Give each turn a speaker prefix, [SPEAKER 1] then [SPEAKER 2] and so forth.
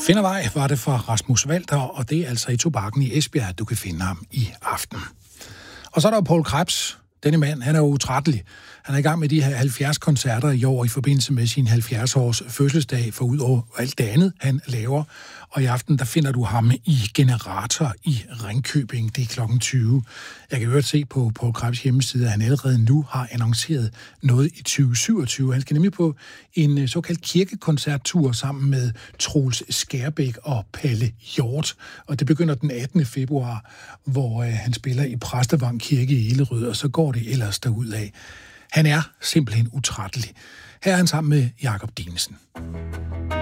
[SPEAKER 1] Finder vej var det fra Rasmus Walter, og det er altså i Tobakken i Esbjerg, at du kan finde ham i aften. Og så er der jo Poul Krebs. Denne mand, han er jo utrættelig. Han er i gang med de her 70 koncerter i år i forbindelse med sin 70-års fødselsdag, for ud over alt det andet, han laver. Og i aften, der finder du ham i Generator i Ringkøbing. Det er klokken 20. Jeg kan høre se på Poul Krebs hjemmeside, at han allerede nu har annonceret noget i 2027. Han skal nemlig på en såkaldt kirkekoncerttur sammen med Troels Skærbæk og Palle Hjort. Og det begynder den 18. februar, hvor han spiller i Præstevang Kirke i Hillerød, og så går det ellers derudad. Han er simpelthen utrættelig. Her er han sammen med Jakob Dinesen.